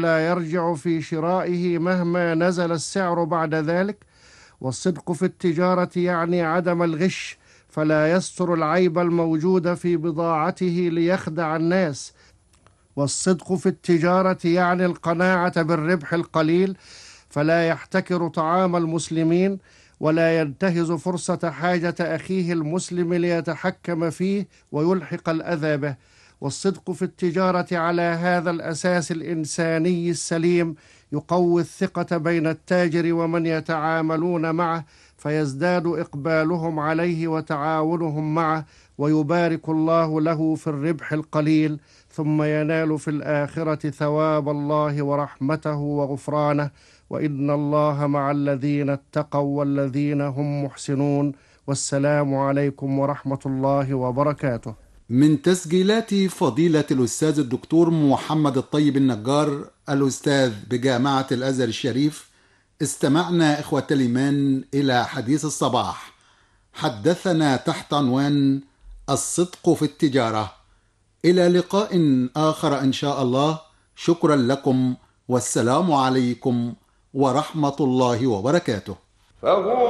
لا يرجع في شرائه مهما نزل السعر بعد ذلك. والصدق في التجارة يعني عدم الغش، فلا يستر العيب الموجود في بضاعته ليخدع الناس. والصدق في التجارة يعني القناعة بالربح القليل، فلا يحتكر طعام المسلمين ولا ينتهز فرصة حاجة أخيه المسلم ليتحكم فيه ويلحق الأذى به. والصدق في التجارة على هذا الأساس الإنساني السليم يقوي الثقة بين التاجر ومن يتعاملون معه، فيزداد إقبالهم عليه وتعاونهم معه، ويبارك الله له في الربح القليل، ثم ينال في الآخرة ثواب الله ورحمته وغفرانه. وإن الله مع الذين اتقوا والذين هم محسنون. والسلام عليكم ورحمة الله وبركاته. من تسجيلات فضيلة الأستاذ الدكتور محمد الطيب النجار، الأستاذ بجامعة الأزهر الشريف، استمعنا إخوة الإيمان إلى حديث الصباح حدثنا تحت عنوان الصدق في التجارة. إلى لقاء آخر إن شاء الله. شكرا لكم، والسلام عليكم ورحمة الله وبركاته.